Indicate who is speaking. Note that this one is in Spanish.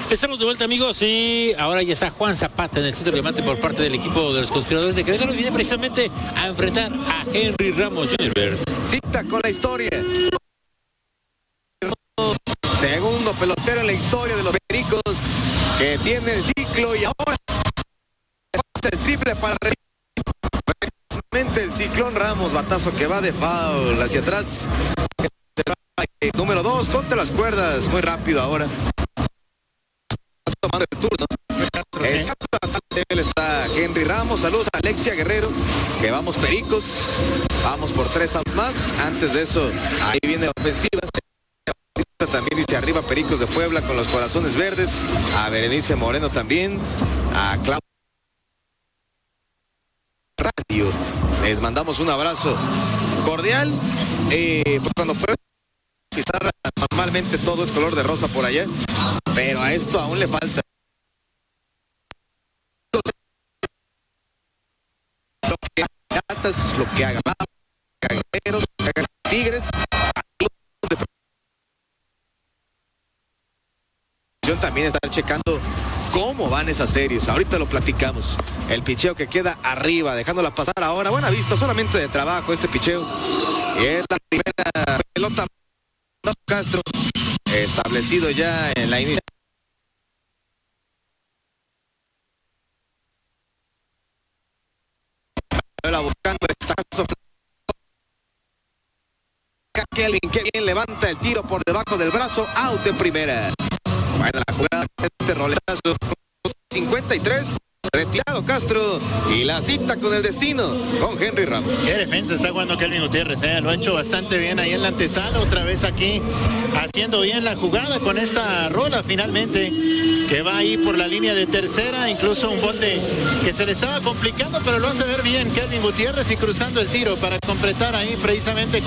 Speaker 1: Estamos de vuelta, amigos, y ahora ya está Juan Zapata en el centro de remate por parte del equipo de los conspiradores de Querétaro. Viene precisamente a enfrentar a Henry Ramos Jr.
Speaker 2: Cita con la historia. Segundo pelotero en la historia de los Pericos que tiene el ciclo y ahora el triple para precisamente el Ciclón Ramos. Batazo que va de foul hacia atrás. Número 2 contra las cuerdas. Muy rápido ahora. Tomando el turno. Él está Henry Ramos. Saludos a Alexia Guerrero. Que vamos Pericos. Vamos por 3 outs más. Antes de eso, ahí viene la ofensiva. También dice arriba Pericos de Puebla con los corazones verdes. A Berenice Moreno también. A Claudio Radio. Les mandamos un abrazo cordial. Pues cuando fue Pizarra, normalmente todo es color de rosa por allá. Pero a esto aún le falta. Lo que haga Gatas, lo que haga Guerreros, lo que haga Tigres. También estar checando cómo van esas series. Ahorita lo platicamos. El picheo que queda arriba, dejándola pasar ahora. Buena vista, solamente de trabajo este picheo. Y es la primera pelota. Castro, establecido ya en la inicia. Buscando esta Kelvin, que bien levanta el tiro por debajo del brazo. Out de primera. Bueno, la jugada, este roletazo, 53, retirado Castro, y la cita con el destino, con Henry Ramos.
Speaker 3: Qué defensa está jugando Kelvin Gutiérrez, lo ha hecho bastante bien ahí en la antesala, otra vez aquí, haciendo bien la jugada con esta rola finalmente, que va ahí por la línea de tercera, incluso un bote que se le estaba complicando, pero lo hace ver bien Kelvin Gutiérrez y cruzando el tiro para completar ahí precisamente con